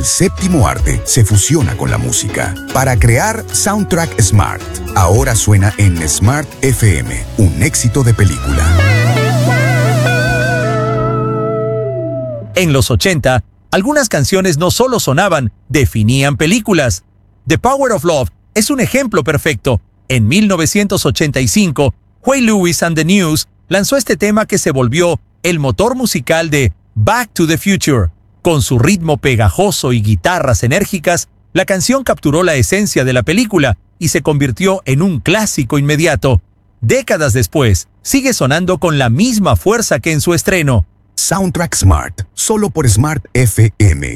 El séptimo arte se fusiona con la música para crear Soundtrack Smart. Ahora suena en Smart FM, un éxito de película. En los 80, algunas canciones no solo sonaban, definían películas. The Power of Love es un ejemplo perfecto. En 1985, Huey Lewis and the News lanzó este tema que se volvió el motor musical de Back to the Future. Con su ritmo pegajoso y guitarras enérgicas, la canción capturó la esencia de la película y se convirtió en un clásico inmediato. Décadas después, sigue sonando con la misma fuerza que en su estreno. Soundtrack Smart, solo por Smart FM.